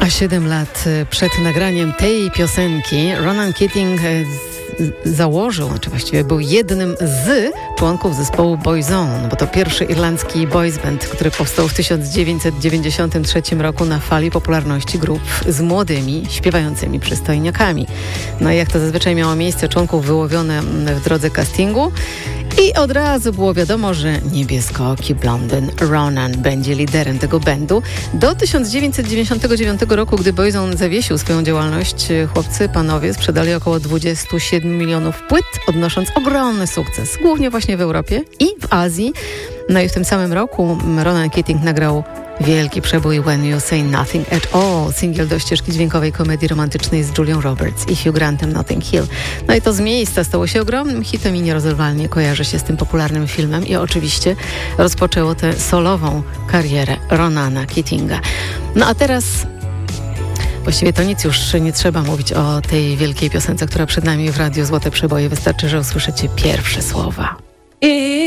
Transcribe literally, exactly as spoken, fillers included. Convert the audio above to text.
A siedem lat przed nagraniem tej piosenki Ronan Keating założył, czy właściwie był jednym z członków zespołu Boyzone, bo to pierwszy irlandzki boys band, który powstał w tysiąc dziewięćset dziewięćdziesiątym trzecim roku na fali popularności grup z młodymi, śpiewającymi przystojniakami. No i jak to zazwyczaj miało miejsce, członków wyłowiono w drodze castingu i od razu było wiadomo, że niebieskooki blondyn Ronan będzie liderem tego bandu. Do tysiąc dziewięćset dziewięćdziesiątego dziewiątego roku, gdy Boyzone zawiesił swoją działalność, chłopcy, panowie sprzedali około dwadzieścia siedem milionów płyt, odnosząc ogromny sukces, głównie właśnie w Europie i w Azji. No i w tym samym roku Ronan Keating nagrał wielki przebój When You Say Nothing at All, singiel do ścieżki dźwiękowej komedii romantycznej z Julią Roberts i Hugh Grantem Notting Hill. No i to z miejsca stało się ogromnym hitem i nierozerwalnie kojarzy się z tym popularnym filmem i oczywiście rozpoczęło tę solową karierę Ronana Keatinga. No a teraz właściwie to nic już nie trzeba mówić o tej wielkiej piosence, która przed nami w Radiu Złote Przeboje. Wystarczy, że usłyszycie pierwsze słowa.